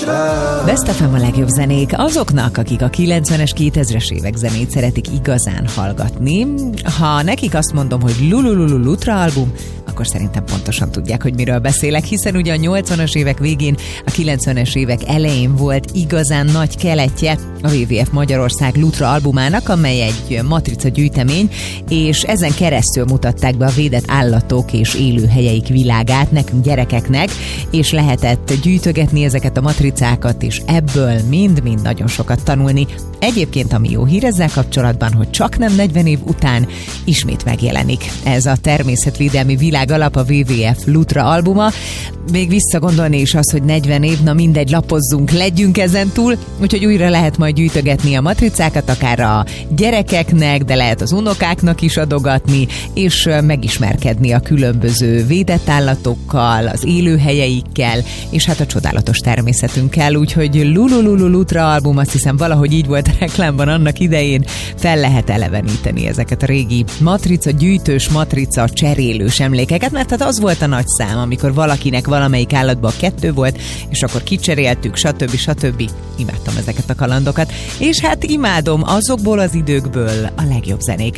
Best FM a legjobb zenék azoknak, akik a 90-es, 2000-es évek zenét szeretik igazán hallgatni. Ha nekik azt mondom, hogy Lutra album, akkor szerintem pontosan tudják, hogy miről beszélek, hiszen ugye a 80-as évek végén, a 90-es évek elején volt igazán nagy keletje a WWF Magyarország Lutra albumának, amely egy matrica gyűjtemény, és ezen keresztül mutatták be a védett állatok és élőhelyeik világát nekünk gyerekeknek, és lehetett gyűjtögetni ezeket a matricákat, és ebből mind-mind nagyon sokat tanulni. Egyébként ami jó hír ezzel kapcsolatban, hogy csak nem 40 év után ismét megjelenik ez a természetvédelmi világ alap, a WWF Lutra albuma. Még visszagondolni is az, hogy 40 év, na mindegy, lapozzunk, legyünk ezen túl, úgyhogy újra lehet majd gyűjtögetni a matricákat, akár a gyerekeknek, de lehet az unokáknak is adogatni, és megismerkedni a különböző védett állatokkal, az élőhelyeikkel, és hát a csodálatos természetünkkel, úgyhogy Lutra album, azt hiszem valahogy így volt a reklámban annak idején, fel lehet eleveníteni ezeket a régi matrica gyűjtős, matrica cserélős emlékeket, mert hát az volt a nagy szám, amikor valakinek valamelyik állatban 2 volt, és akkor kicseréltük, stb. Imádtam ezeket a kalandokat, és hát imádom azokból az időkből a legjobb zenék.